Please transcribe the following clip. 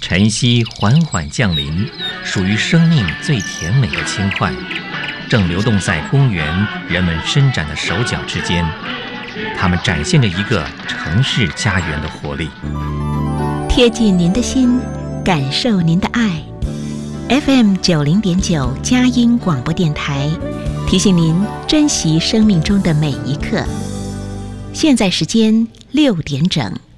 晨曦缓缓降临，属于生命最甜美的轻快，正流动在公园人们伸展的手脚之间。它们展现着一个城市家园的活力， 贴近您的心，感受您的爱。FM 90.9佳音广播电台提醒您珍惜生命中的每一刻。现在时间6点整。